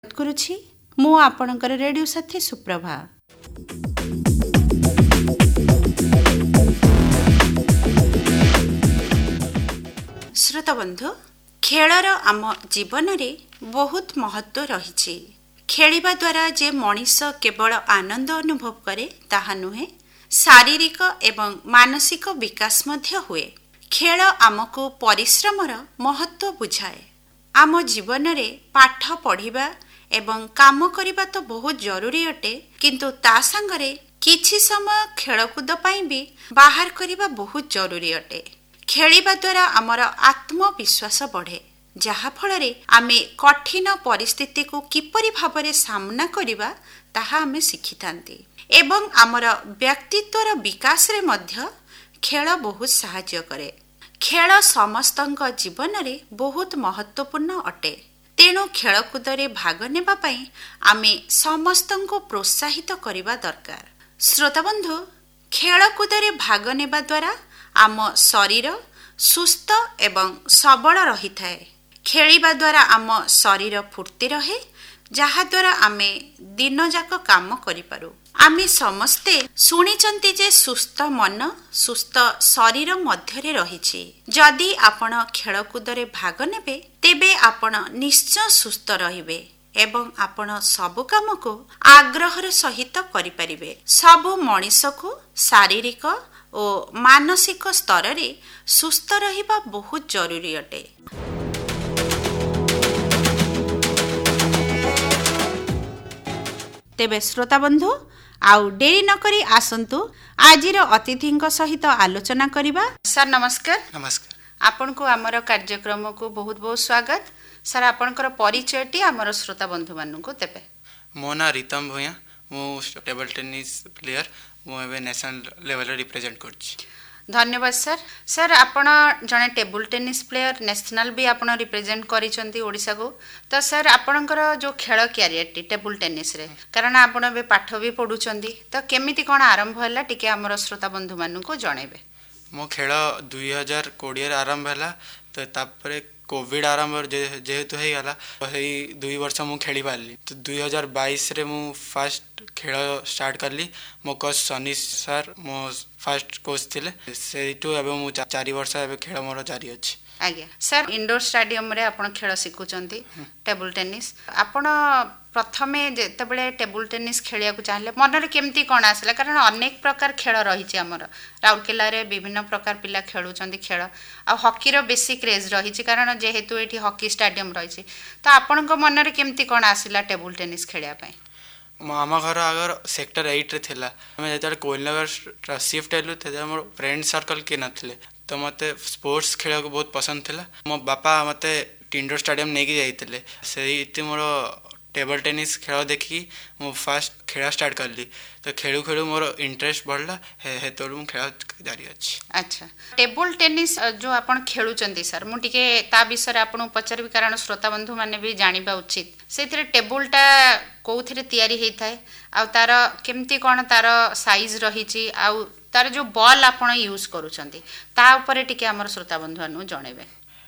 କରୁଛି ମୁଁ ଆପଣଙ୍କର ରେଡିଓ ସାଥୀ ସୁପ୍ରଭା। ଶ୍ରୋତାବନ୍ଧୁ, ଖେଳର ଆମ ଜୀବନରେ ବହୁତ ମହତ୍ତ୍ୱ ରହିଛି। ଖେଳିବା ଦ୍ୱାରା ଯେ ମଣିଷ କେବଳ ଆନନ୍ଦ ଅନୁଭବ କରେ ତାହା ନୁହେଁ, ଶାରୀରିକ ଏବଂ ମାନସିକ ବିକାଶ ମଧ୍ୟ ହୁଏ। ଖେଳ ଆମକୁ ପରିଶ୍ରମର ମହତ୍ତ୍ୱ ବୁଝାଏ। ଆମ ଜୀବନରେ ପାଠ ପଢ଼ିବା ଏବଂ କାମ କରିବା ତ ବହୁତ ଜରୁରୀ ଅଟେ, କିନ୍ତୁ ତା ସାଙ୍ଗରେ କିଛି ସମୟ ଖେଳକୁଦ ପାଇଁ ବି ବାହାର କରିବା ବହୁତ ଜରୁରୀ ଅଟେ। ଖେଳିବା ଦ୍ୱାରା ଆମର ଆତ୍ମବିଶ୍ୱାସ ବଢ଼େ, ଯାହାଫଳରେ ଆମେ କଠିନ ପରିସ୍ଥିତିକୁ କିପରି ଭାବରେ ସାମ୍ନା କରିବା ତାହା ଆମେ ଶିଖିଥାନ୍ତି ଏବଂ ଆମର ବ୍ୟକ୍ତିତ୍ୱର ବିକାଶରେ ମଧ୍ୟ ଖେଳ ବହୁତ ସାହାଯ୍ୟ କରେ। ଖେଳ ସମସ୍ତଙ୍କ ଜୀବନରେ ବହୁତ ମହତ୍ତ୍ୱପୂର୍ଣ୍ଣ ଅଟେ। ତେଣୁ ଖେଳକୁଦରେ ଭାଗ ନେବା ପାଇଁ ଆମେ ସମସ୍ତଙ୍କୁ ପ୍ରୋତ୍ସାହିତ କରିବା ଦରକାର। ଶ୍ରୋତାବନ୍ଧୁ, ଖେଳକୁଦରେ ଭାଗ ନେବା ଦ୍ୱାରା ଆମ ଶରୀର ସୁସ୍ଥ ଏବଂ ସବଳ ରହିଥାଏ। ଖେଳିବା ଦ୍ୱାରା ଆମ ଶରୀର ଫୁର୍ତ୍ତି ରହେ, ଯାହାଦ୍ୱାରା ଆମେ ଦିନଯାକ କାମ କରିପାରୁ। ଆମେ ସମସ୍ତେ ଶୁଣିଛନ୍ତି ଯେ ସୁସ୍ଥ ମନ ସୁସ୍ଥ ଶରୀର ମଧ୍ୟରେ ରହିଛି। ଯଦି ଆପଣ ଖେଳକୁଦରେ ଭାଗ ନେବେ, ତେବେ ଆପଣ ନିଶ୍ଚୟ ସୁସ୍ଥ ରହିବେ ଏବଂ ଆପଣ ସବୁ କାମକୁ ଆଗ୍ରହର ସହିତ କରିପାରିବେ। ସବୁ ମଣିଷକୁ ଶାରୀରିକ ଓ ମାନସିକ ସ୍ତରରେ ସୁସ୍ଥ ରହିବା ବହୁତ ଜରୁରୀ ଅଟେ। ତେବେ ଶ୍ରୋତାବନ୍ଧୁ, ଆଉ ଡେରି ନକରି ଆସନ୍ତୁ ଆଜିର ଅତିଥିଙ୍କ ସହିତ ଆଲୋଚନା କରିବା। ସାର୍ ନମସ୍କାର। ନମସ୍କାର। ଆପଣଙ୍କୁ ଆମର କାର୍ଯ୍ୟକ୍ରମକୁ ବହୁତ ବହୁତ ସ୍ୱାଗତ। ସାର୍, ଆପଣଙ୍କର ପରିଚୟଟି ଆମର ଶ୍ରୋତାବନ୍ଧୁ ମାନଙ୍କୁ ଦେବେ। ମୋ ନାଁ ରିତମ ଭୂୟାଁ, ମୁଁ ଟେବଲ୍ ଟେନିସ୍ ପ୍ଲେୟର। ମୁଁ ଏବେ ନ୍ୟାସନାଲ ଲେଭେଲରେ ରିପ୍ରେଜେଣ୍ଟ କରୁଛି। ଧନ୍ୟବାଦ ସାର୍। ସାର୍, ଆପଣ ଜଣେ ଟେବୁଲ୍ ଟେନିସ୍ ପ୍ଲେୟର, ନ୍ୟାସନାଲ ବି ଆପଣ ରିପ୍ରେଜେଣ୍ଟ କରିଛନ୍ତି ଓଡ଼ିଶାକୁ। ତ ସାର୍, ଆପଣଙ୍କର ଯେଉଁ ଖେଳ କ୍ୟାରିୟରଟି ଟେବୁଲ୍ ଟେନିସ୍ରେ, କାରଣ ଆପଣ ଏବେ ପାଠ ବି ପଢ଼ୁଛନ୍ତି, ତ କେମିତି କ'ଣ ଆରମ୍ଭ ହେଲା ଟିକେ ଆମର ଶ୍ରୋତାବନ୍ଧୁମାନଙ୍କୁ ଜଣାଇବେ। ମୋ ଖେଳ 2020ରେ ଆରମ୍ଭ ହେଲା, ତ ତାପରେ କୋଭିଡ଼ ଆରମ୍ଭ ଯେହେତୁ ହେଇଗଲା, ସେଇ 2 ବର୍ଷ ମୁଁ ଖେଳି ପାରିଲି। ତ 2022ରେ ମୁଁ ଫାଷ୍ଟ ଖେଳ ଷ୍ଟାର୍ଟ କଲି। ମୋ କୋଚ୍ ସନି ସାର୍ ମୋ ଫାଷ୍ଟ କୋଚ୍ ଥିଲେ। ସେଇଠୁ ଏବେ ମୁଁ 4 ବର୍ଷ ଏବେ ଖେଳ ମୋର ଜାରି ଅଛି। ଆଜ୍ଞା ସାର୍, ଇଣ୍ଡୋର ଷ୍ଟାଡିୟମରେ ଆପଣ ଖେଳ ଶିଖୁଛନ୍ତି ଟେବୁଲ୍ ଟେନିସ୍। ଆପଣ ପ୍ରଥମେ ଯେତେବେଳେ ଟେବୁଲ୍ ଟେନିସ୍ ଖେଳିବାକୁ ଚାହିଁଲେ, ମନରେ କେମିତି କ'ଣ ଆସିଲା? କାରଣ ଅନେକ ପ୍ରକାର ଖେଳ ରହିଛି ଆମର। ରାଉରକେଲାରେ ବିଭିନ୍ନ ପ୍ରକାର ପିଲା ଖେଳୁଛନ୍ତି ଖେଳ, ଆଉ ହକିର ବେଶୀ କ୍ରେଜ୍ ରହିଛି, କାରଣ ଯେହେତୁ ଏଠି ହକି ଷ୍ଟାଡିୟମ ରହିଛି। ତ ଆପଣଙ୍କ ମନରେ କେମିତି କ'ଣ ଆସିଲା ଟେବୁଲ୍ ଟେନିସ୍ ଖେଳିବା ପାଇଁ? ଆମ ଘର ଆଗର ସେକ୍ଟର 8ରେ ଥିଲା। ଆମେ ଯେତେବେଳେ କୋଇଲନଗର ସିଫ୍ଟ ହେଲୁ, ସେତେବେଳେ ମୋର ଫ୍ରେଣ୍ଡ ସର୍କଲ୍ କିଏ ନଥିଲେ। ତ ମୋତେ ସ୍ପୋର୍ଟସ୍ ଖେଳିବାକୁ ବହୁତ ପସନ୍ଦ ଥିଲା। ମୋ ବାପା ମୋତେ ଇଣ୍ଡୋର ଷ୍ଟାଡିୟମ ନେଇକି ଯାଇଥିଲେ। ସେଇଠି ମୋର ଟେବଲ୍ ଟେନିସ୍ ଖେଳ ଦେଖିକି ମୁଁ ଫାଷ୍ଟ ଖେଳ ଷ୍ଟାର୍ଟ କଲି। ତ ଖେଳୁ ଖେଳୁ ମୋର ଇଣ୍ଟରେଷ୍ଟ ବଢ଼ିଲା, ସେତେବେଳୁ ମୁଁ ଖେଳ ଜାରି ଅଛି। ଆଚ୍ଛା, ଟେବୁଲ୍ ଟେନିସ୍ ଯେଉଁ ଆପଣ ଖେଳୁଛନ୍ତି ସାର୍, ମୁଁ ଟିକେ ତା ବିଷୟରେ ଆପଣଙ୍କୁ ପଚାରିବି, କାରଣ ଶ୍ରୋତାବନ୍ଧୁ ମାନେ ବି ଜାଣିବା ଉଚିତ। ସେଇଥିରେ ଟେବୁଲଟା କେଉଁଥିରେ ତିଆରି ହେଇଥାଏ, ଆଉ ତାର କେମିତି କ'ଣ ତାର ସାଇଜ୍ ରହିଛି, ଆଉ ତାର ଯେଉଁ ବଲ୍ ଆପଣ ୟୁଜ୍ କରୁଛନ୍ତି ତା ଉପରେ ଟିକେ ଆମର ଶ୍ରୋତାବନ୍ଧୁ ମାନଙ୍କୁ ଜଣାଇବେ।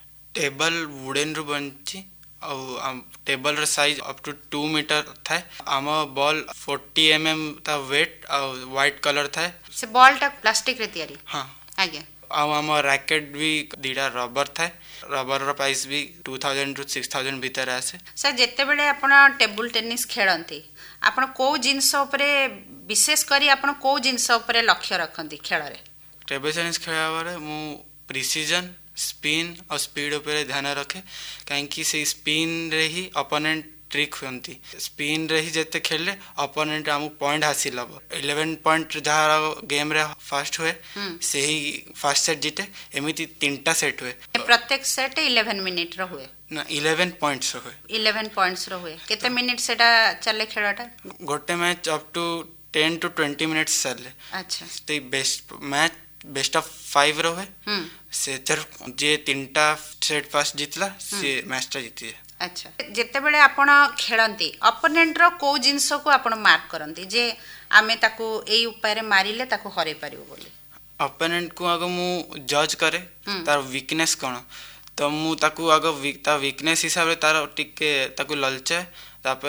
ଟେବଲ୍ ଉଡେନ୍ରୁ ବନିଛି, ଆଉ ଟେବଲ୍ର ସାଇଜ୍ ଅପ୍ ଟୁ 2 ମିଟର ଥାଏ। ଆମ ବଲ୍ 40 mm ତା ୱେଟ୍ ଆଉ ହ୍ୱାଇଟ୍ କଲର୍ ଥାଏ। ସେ ବଲ୍ଟା ପ୍ଲାଷ୍ଟିକରେ ତିଆରି? ହଁ ଆଜ୍ଞା। ଆଉ ଆମ ରାକେଟ୍ ବି 2ଟା ରବର ଥାଏ। ରବରର ପ୍ରାଇସ୍ ବି 2000 ରୁ 6000 ଭିତରେ ଆସେ। ସାର୍, ଯେତେବେଳେ ଆପଣ ଟେବୁଲ୍ ଟେନିସ୍ ଖେଳନ୍ତି, ଆପଣ କେଉଁ ଜିନିଷ ଉପରେ ବିଶେଷ କରି ଆପଣ କେଉଁ ଜିନିଷ ଉପରେ ଲକ୍ଷ୍ୟ ରଖନ୍ତି ଖେଳରେ? ଟେବଲ୍ ଟେନିସ୍ ଖେଳିବା ବେଳେ ମୁଁ ପ୍ରିସିଜନ୍, ସ୍ପିନ୍ ଆଉ ସ୍ପିଡ୍ ଉପରେ ଧ୍ୟାନ ରଖେ, କାହିଁକି ସେଇ ସ୍ପିନ୍ରେ ହିଁ ଅପୋନେଣ୍ଟ ଟ୍ରିକ୍ ହୁଅନ୍ତି। ସ୍ପିନ୍ରେ ହିଁ ଯେତେ ଖେଳିଲେ ଅପୋନେଣ୍ଟ ଆମକୁ ପଏଣ୍ଟ ହାସିଲ ହେବ। 11 ପଏଣ୍ଟ ଯାହାର ଗେମ୍ରେ ଫାଷ୍ଟ ହୁଏ, ସେହି ଫାଷ୍ଟ ସେଟ୍ ଜିତେ। ଏମିତି 3ଟା ସେଟ୍ ହୁଏ। ପ୍ରତ୍ୟେକ ସେଟ୍ 11 ମିନିଟ୍ର ହୁଏ ନା 11 ପଏଣ୍ଟସ୍ର ହୁଏ। 11 ପଏଣ୍ଟସ୍ର ହୁଏ। କେତେ ମିନିଟ୍ ସେଟା ଚାଲେ ଖେଳଟା? ଗୋଟେ match up to 10 to 20 minutes ଚାଲେ। ଆଚ୍ଛା। ସେଇ ମ୍ୟାଚ୍ ବେଷ୍ଟ ଅଫ୍ 5ର ହୁଏ। ସେଥିରୁ ଯିଏ 3ଟା ସେଟ୍ ଫାଷ୍ଟ ଜିତିଲା, ସିଏ ମ୍ୟାଚଟା ଜିତିଯାଏ। ଆଚ୍ଛା, ଯେତେବେଳେ ଆପଣ ଖେଳନ୍ତି, ଅପୋନେଣ୍ଟର କେଉଁ ଜିନିଷକୁ ଆପଣ ମାର୍କ କରନ୍ତି ଯେ ଆମେ ତାକୁ ଏଇ ଉପାୟରେ ମାରିଲେ ତାକୁ ହରେଇ ପାରିବୁ ବୋଲି? ଅପୋନେଣ୍ଟକୁ ଆଗ ମୁଁ ଜଜ୍ କରେ ତାର ୱିକନେସ୍ କ'ଣ। ତ ମୁଁ ତାକୁ ଆଗ ତା ୱିକନେସ୍ ହିସାବରେ ତାର ଟିକେ ତାକୁ ଲଲଚାଏ। ତାପରେ